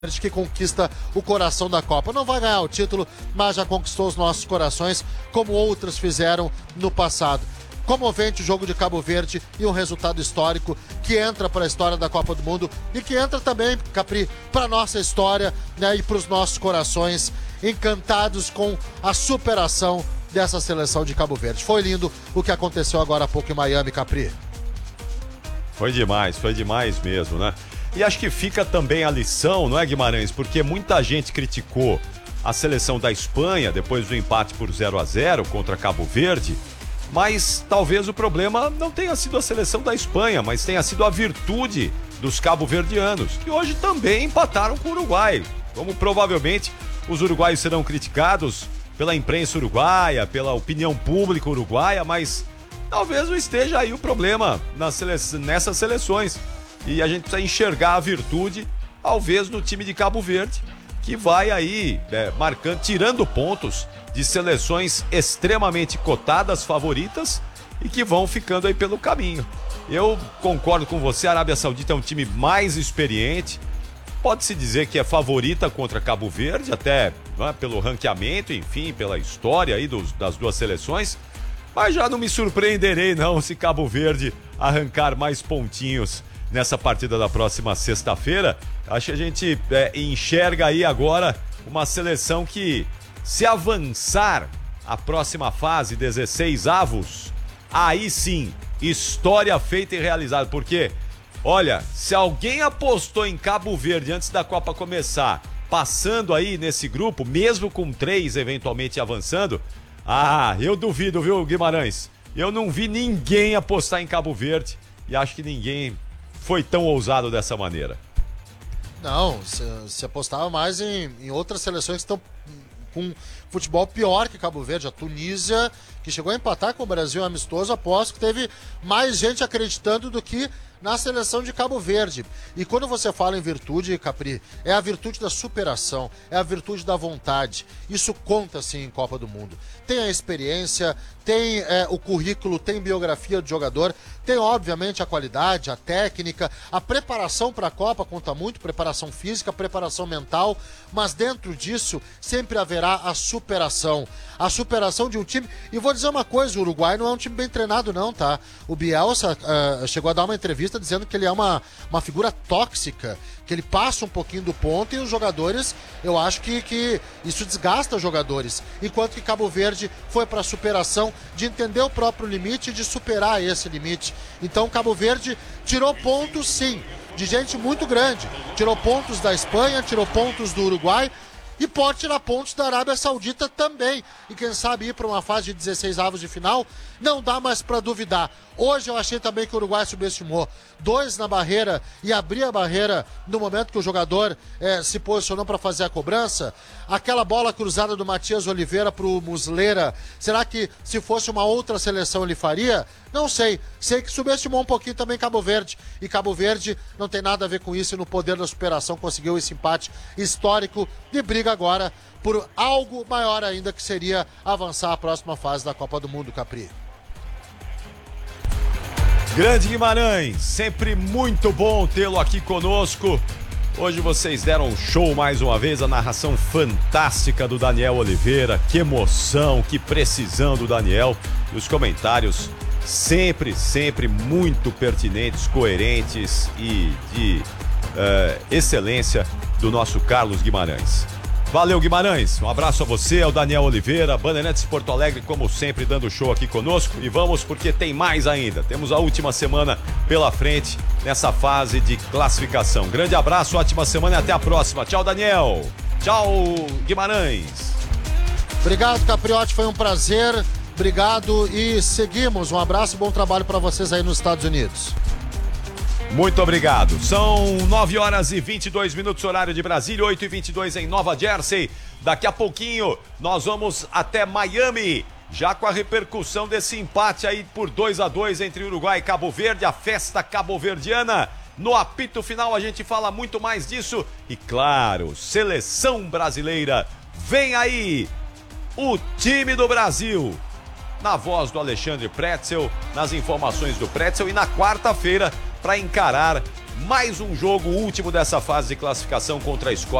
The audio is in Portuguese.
que conquista o coração da Copa. Não vai ganhar o título, mas já conquistou os nossos corações, como outros fizeram no passado. Comovente o jogo de Cabo Verde e um resultado histórico que entra para a história da Copa do Mundo e que entra também, Capri, para a nossa história, né, e para os nossos corações, encantados com a superação dessa seleção de Cabo Verde. Foi lindo o que aconteceu agora há pouco em Miami, Capri. Foi demais mesmo, né? E acho que fica também a lição, não é, Guimarães? Porque muita gente criticou a seleção da Espanha depois do empate por 0-0 contra Cabo Verde, mas talvez o problema não tenha sido a seleção da Espanha, mas tenha sido a virtude dos cabo-verdianos, que hoje também empataram com o Uruguai. Como provavelmente os uruguaios serão criticados pela imprensa uruguaia, pela opinião pública uruguaia, mas talvez não esteja aí o problema nessas seleções. E a gente precisa enxergar a virtude, talvez, no time de Cabo Verde, que vai aí marcando, tirando pontos de seleções extremamente cotadas, favoritas, e que vão ficando aí pelo caminho. Eu concordo com você, a Arábia Saudita é um time mais experiente, pode-se dizer que é favorita contra Cabo Verde, até pelo ranqueamento, enfim, pela história aí das duas seleções, mas já não me surpreenderei não se Cabo Verde arrancar mais pontinhos nessa partida da próxima sexta-feira. Acho que a gente enxerga aí agora uma seleção que, se avançar a próxima fase, 16 avos, aí sim, história feita e realizada. Porque, olha, se alguém apostou em Cabo Verde antes da Copa começar, passando aí nesse grupo, mesmo com 3 eventualmente avançando, eu duvido, viu, Guimarães? Eu não vi ninguém apostar em Cabo Verde e acho que ninguém foi tão ousado dessa maneira. Não, se apostava mais em outras seleções que estão com futebol pior que Cabo Verde. A Tunísia, que chegou a empatar com o Brasil amistoso, aposto que teve mais gente acreditando do que na seleção de Cabo Verde. E quando você fala em virtude, Capri, é a virtude da superação, é a virtude da vontade. Isso conta sim em Copa do Mundo. Tem a experiência, tem o currículo, tem biografia do jogador, tem obviamente a qualidade, a técnica, a preparação para a Copa conta muito, preparação física, preparação mental, mas dentro disso sempre haverá a superação de um time. E vou dizer uma coisa, o Uruguai não é um time bem treinado não, tá? O Bielsa chegou a dar uma entrevista dizendo que ele é uma figura tóxica, que ele passa um pouquinho do ponto e os jogadores, eu acho que isso desgasta os jogadores, enquanto que Cabo Verde foi para a superação de entender o próprio limite e de superar esse limite. Então Cabo Verde tirou pontos sim, de gente muito grande, tirou pontos da Espanha, tirou pontos do Uruguai, e pode tirar pontos da Arábia Saudita também. E quem sabe ir para uma fase de 16 avos de final, não dá mais para duvidar. Hoje eu achei também que o Uruguai subestimou. 2 na barreira e abrir a barreira no momento que o jogador se posicionou para fazer a cobrança. Aquela bola cruzada do Matias Oliveira para o Muslera, será que se fosse uma outra seleção ele faria? Não sei. Sei que subestimou um pouquinho também Cabo Verde. E Cabo Verde não tem nada a ver com isso e no poder da superação conseguiu esse empate histórico e briga agora por algo maior ainda, que seria avançar a próxima fase da Copa do Mundo, Capri. Grande Guimarães, sempre muito bom tê-lo aqui conosco. Hoje vocês deram um show mais uma vez, a narração fantástica do Daniel Oliveira, que emoção, que precisão do Daniel, e os comentários sempre muito pertinentes, coerentes e de excelência do nosso Carlos Guimarães. Valeu, Guimarães, um abraço a você, ao Daniel Oliveira, Bandeirantes Porto Alegre, como sempre, dando show aqui conosco. E vamos, porque tem mais ainda, temos a última semana pela frente nessa fase de classificação. Grande abraço, ótima semana e até a próxima. Tchau, Daniel. Tchau, Guimarães. Obrigado, Capriotti, foi um prazer. Obrigado e seguimos. Um abraço e bom trabalho para vocês aí nos Estados Unidos. Muito obrigado. São 9h22, horário de Brasília, 8h22 em Nova Jersey. Daqui a pouquinho nós vamos até Miami, já com a repercussão desse empate aí por 2-2 entre Uruguai e Cabo Verde, a festa cabo-verdiana. No apito final a gente fala muito mais disso. E claro, seleção brasileira, vem aí o time do Brasil. Na voz do Alexandre Pretzel, nas informações do Pretzel, e na quarta-feira para encarar Mais um jogo último dessa fase de classificação contra a Escócia.